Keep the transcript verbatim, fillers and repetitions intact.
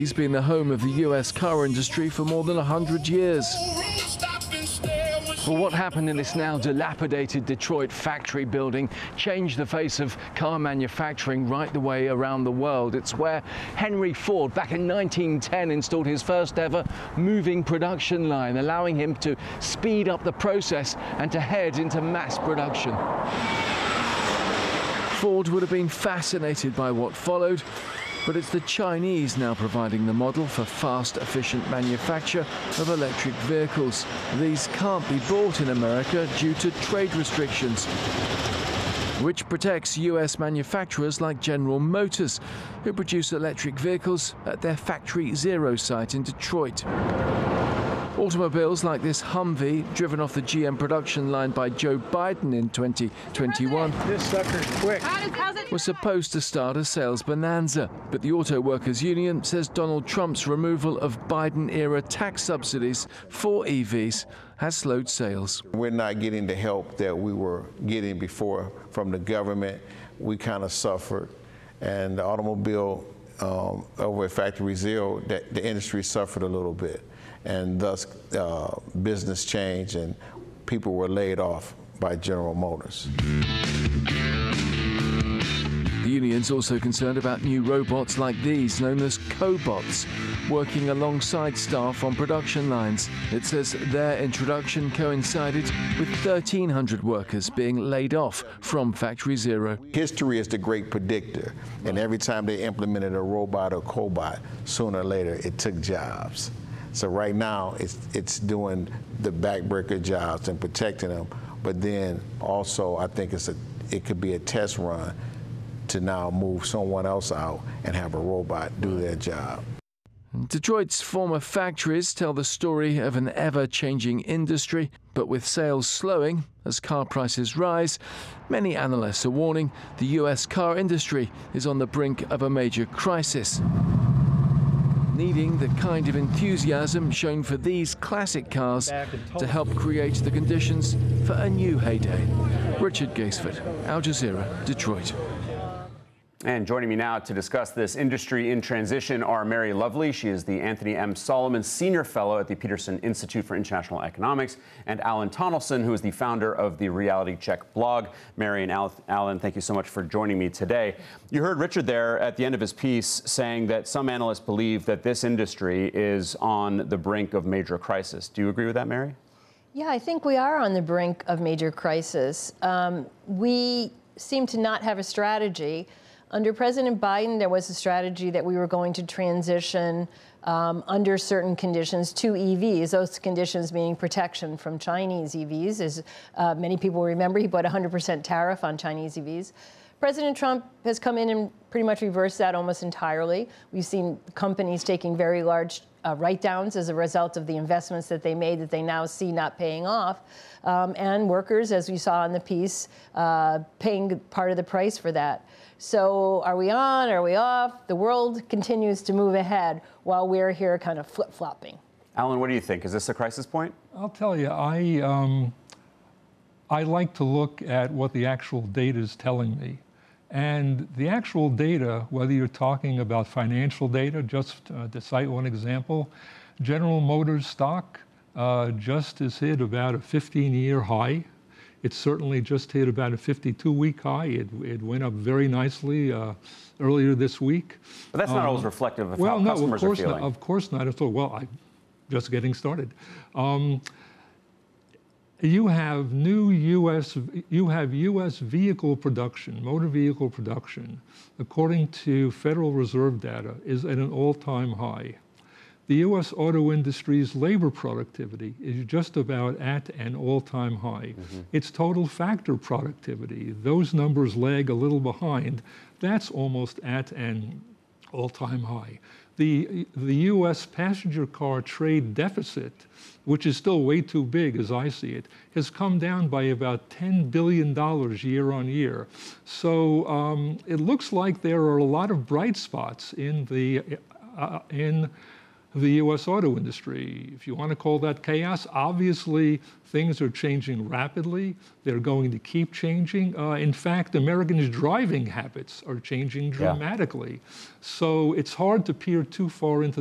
He's been the home of the U S car industry for more than one hundred years. Well, what happened in this now dilapidated Detroit factory building changed the face of car manufacturing right the way around the world. It's where Henry Ford, back in nineteen ten, installed his first ever moving production line, allowing him to speed up the process and to head into mass production. Ford would have been fascinated by what followed, but it's the Chinese now providing the model for fast, efficient manufacture of electric vehicles. These can't be bought in America due to trade restrictions, which protects U S manufacturers like General Motors, who produce electric vehicles at their Factory Zero site in Detroit. Automobiles like this Humvee, driven off the G M production line by Joe Biden in twenty twenty-one, this sucker's quick, was supposed to start a sales bonanza. But the Auto Workers Union says Donald Trump's removal of Biden-era tax subsidies for E Vs has slowed sales. We're not getting the help that we were getting before from the government. We kind of suffered, and the automobile um, over at Factory Zero, that the industry suffered a little bit. And thus uh, business changed and people were laid off by General Motors. The union's also concerned about new robots like these, known as cobots, working alongside staff on production lines. It says their introduction coincided with thirteen hundred workers being laid off from Factory Zero. History is the great predictor, and every time they implemented a robot or cobot, sooner or later it took jobs. So right now, it's, it's doing the backbreaker jobs and protecting them. But then also, I think it's a, it could be a test run to now move someone else out and have a robot do their job. Detroit's former factories tell the story of an ever-changing industry, but with sales slowing as car prices rise, many analysts are warning the U S car industry is on the brink of a major crisis, needing the kind of enthusiasm shown for these classic cars to help create the conditions for a new heyday. Richard Gaisford, Al Jazeera, Detroit. And joining me now to discuss this industry in transition are Mary Lovely. She is the Anthony M. Solomon Senior Fellow at the Peterson Institute for International Economics, and Alan Tonelson, who is the founder of the Reality Check blog. Mary and Alan, thank you so much for joining me today. You heard Richard there at the end of his piece saying that some analysts believe that this industry is on the brink of major crisis. Do you agree with that, Mary? Yeah, I think we are on the brink of major crisis. Um, we seem to not have a strategy. Under President Biden, there was a strategy that we were going to transition um, under certain conditions to E Vs, those conditions being protection from Chinese E Vs. As uh, many people remember, he put a one hundred percent tariff on Chinese E Vs. President Trump has come in and pretty much reversed that almost entirely. We've seen companies taking very large uh, write-downs as a result of the investments that they made that they now see not paying off. Um, and workers, as we saw in the piece, uh, paying part of the price for that. So are we on, are we off? The world continues to move ahead while we're here kind of flip-flopping. Alan, what do you think? Is this a crisis point? I'll tell you, I, um, I like to look at what the actual data is telling me. And the actual data, whether you're talking about financial data, just uh, to cite one example, General Motors stock uh, just has hit about a fifteen-year high. It certainly just hit about a fifty-two week high. It, it went up very nicely uh, earlier this week. But that's not um, always reflective of well, how no, customers of course are feeling. Not, of course not. I thought, well, I'm just getting started. Um, you have new U S, you have U S vehicle production, motor vehicle production, according to Federal Reserve data, is at an all-time high. The U S auto industry's labor productivity is just about at an all-time high. Mm-hmm. Its total factor productivity, those numbers lag a little behind. That's almost at an all-time high. The, the U S passenger car trade deficit, which is still way too big as I see it, has come down by about ten billion dollars year on year. So um, it looks like there are a lot of bright spots in the, uh, in the U S auto industry. If you want to call that chaos, obviously things are changing rapidly. They're going to keep changing. Uh, in fact, Americans' driving habits are changing dramatically. Yeah. So it's hard to peer too far into